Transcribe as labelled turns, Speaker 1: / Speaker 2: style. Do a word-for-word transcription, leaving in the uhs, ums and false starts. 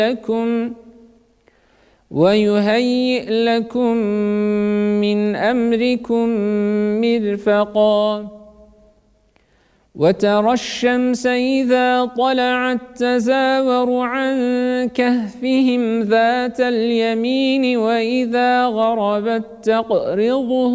Speaker 1: لكم ويهيئ لكم من أمركم مرفقا وترى الشمس إذا طلعت تزاور عن كهفهم ذات اليمين وإذا غربت تقرضهم